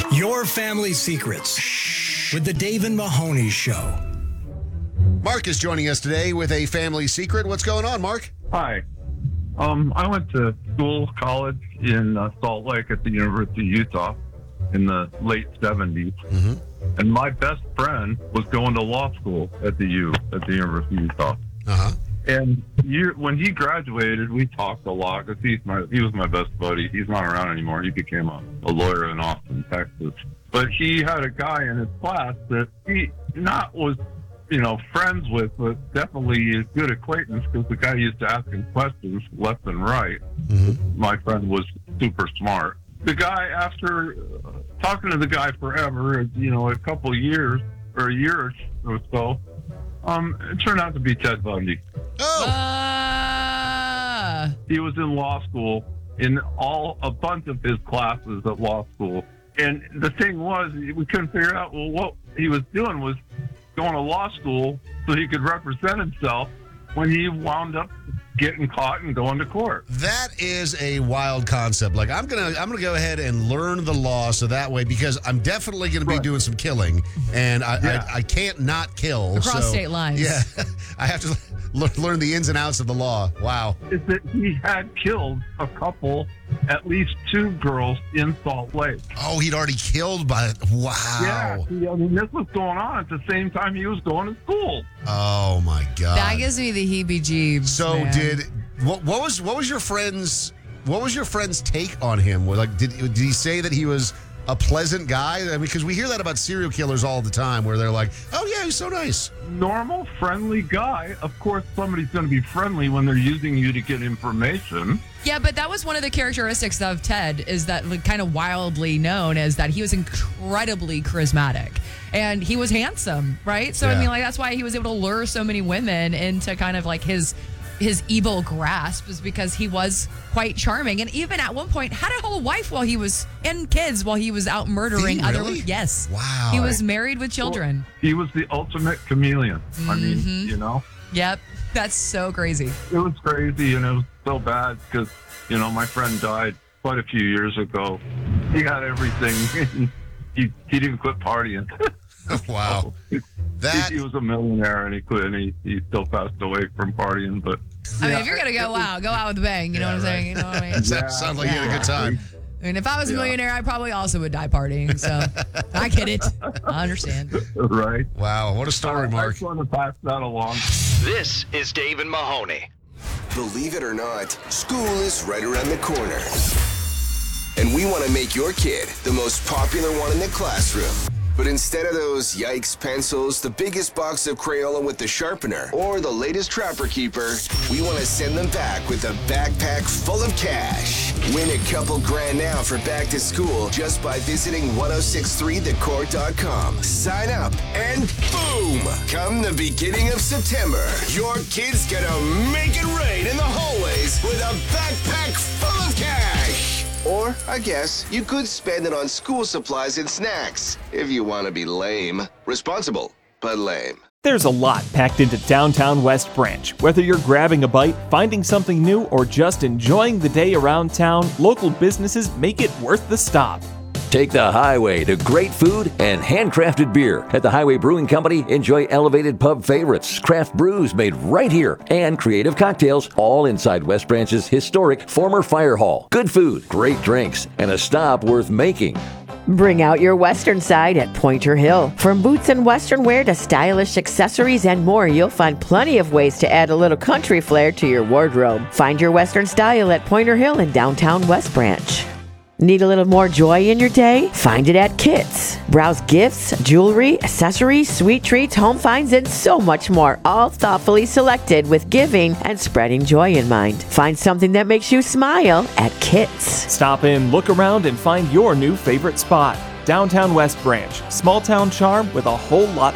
Your Family Secrets with the Dave and Mahoney Show. Mark is joining us today with a family secret. What's going on, Mark? Hi. I went to college in Salt Lake at the University of Utah in the late 70s. Mm-hmm. And my best friend was going to law school at the University of Utah. Uh-huh. And when he graduated, we talked a lot because he was my best buddy. He's not around anymore. He became a lawyer in Austin, Texas. But he had a guy in his class that he was friends with, but definitely a good acquaintance because the guy used to ask him questions left and right. Mm-hmm. My friend was super smart. The guy, after talking to the guy forever, a couple of years or a year or so, it turned out to be Ted Bundy. Oh! He was in law school in a bunch of his classes at law school. And the thing was, we couldn't figure out, what he was doing was going to law school so he could represent himself when he wound up getting caught and going to court. That is a wild concept. Like, I'm gonna go ahead and learn the law so that way, because I'm definitely gonna be doing some killing, and I can't not kill across state lines. Yeah, I have to learn the ins and outs of the law. Wow. Is that he had killed at least 2 girls in Salt Lake. Oh, he'd already killed wow. Yeah, this was going on at the same time he was going to school. Oh my God. That gives me the heebie-jeebs. So man. what was your friend's take on him? Did he say that he was a pleasant guy? I mean, because we hear that about serial killers all the time, where they're like, "Oh yeah, he's so nice." Normal, friendly guy. Of course, somebody's going to be friendly when they're using you to get information. Yeah, but that was one of the characteristics of Ted, is that kind of wildly known as that he was incredibly charismatic and he was handsome, right? So, yeah. I mean, that's why he was able to lure so many women into kind of like his evil grasp, is because he was quite charming. And even at one point had a whole wife and kids while he was out murdering other women. Yes. Wow. He was married with children. Well, he was the ultimate chameleon. Mm-hmm. I mean, Yep. That's so crazy. It was crazy, and it was so bad because, my friend died quite a few years ago. He had everything. he didn't quit partying. Wow. He was a millionaire, and he quit, and he still passed away from partying. But I mean, if you're going to go out with a bang, you know what I'm saying? You know what I mean? Sounds like you had a good time. I mean, if I was a millionaire, I probably also would die partying. So I get it. I understand. Right. Wow. What a story, Mark. I just want to pass that along. This is Dave and Mahoney. Believe it or not, school is right around the corner. And we want to make your kid the most popular one in the classroom. But instead of those yikes pencils, the biggest box of Crayola with the sharpener, or the latest Trapper Keeper, we want to send them back with a backpack full of cash. Win a couple grand now for back to school just by visiting 1063thecourt.com. Sign up and boom! Come the beginning of September, your kid's gonna make it rain in the hallways with a backpack full of cash. Or, I guess, you could spend it on school supplies and snacks, if you want to be lame. Responsible, but lame. There's a lot packed into downtown West Branch. Whether you're grabbing a bite, finding something new, or just enjoying the day around town, local businesses make it worth the stop. Take the highway to great food and handcrafted beer. At the Highway Brewing Company, enjoy elevated pub favorites, craft brews made right here, and creative cocktails, all inside West Branch's historic former fire hall. Good food, great drinks, and a stop worth making. Bring out your Western side at Pointer Hill. From boots and Western wear to stylish accessories and more, you'll find plenty of ways to add a little country flair to your wardrobe. Find your Western style at Pointer Hill in downtown West Branch. Need a little more joy in your day? Find it at Kits. Browse gifts, jewelry, accessories, sweet treats, home finds, and so much more, all thoughtfully selected with giving and spreading joy in mind. Find something that makes you smile at Kits. Stop in, look around, and find your new favorite spot. Downtown West Branch. Small town charm with a whole lot